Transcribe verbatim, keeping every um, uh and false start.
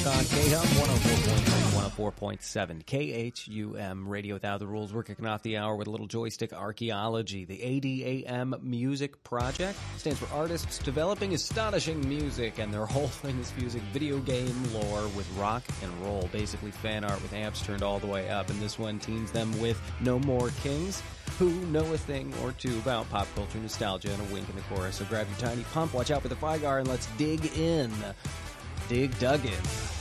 on K-Hum, one oh four point three, one oh four point seven, K H U M, Radio Without the Rules. We're kicking off the hour with a little joystick archaeology. The A D A M Music Project stands for Artists Developing Astonishing Music, and their whole thing is fusing video game lore with rock and roll. Basically fan art with amps turned all the way up, and this one teams them with No More Kings, who know a thing or two about pop culture nostalgia, and a wink in the chorus. So grab your tiny pump, watch out for the Figar, and let's dig in. Dig Duggan.